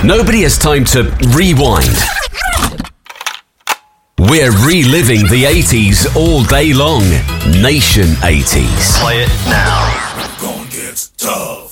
Nobody has time to rewind. We're reliving the 80s all day long. Nation 80s. Play it now. Gonna get tough.